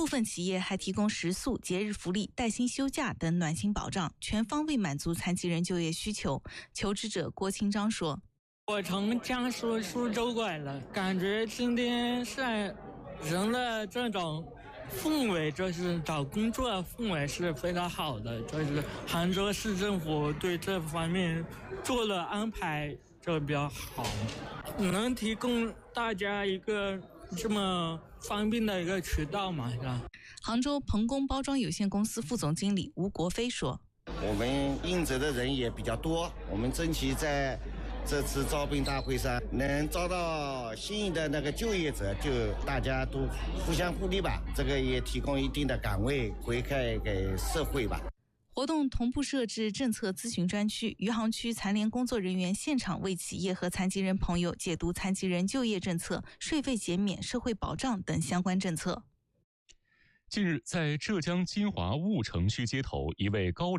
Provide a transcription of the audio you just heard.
部分企业还提供食宿、节日福利、带薪休假等暖心保障，全方位满足残疾人就业需求。求职者郭清章说：“ 我从江苏苏州过来了，感觉今天是人的这种氛围，就是找工作的氛围是非常好的，就是杭州市政府对这方面做了安排就比较好，能提供大家一个这么方便的一个渠道嘛，是吧？” 杭州鹏工包装有限公司副总经理吴国飞说：“ 我们应征的人也比较多，我们争取在这次招聘大会上能招到心仪的那个就业者，就大家都互相互利吧，这个也提供一定的岗位回馈给社会吧。” 活动同步设置政策咨询专区，余杭区残联工作人员现场为企业和残疾人朋友解读残疾人就业政策、税费减免、社会保障等相关政策。 近日，在浙江金华婺城区街头，一位高龄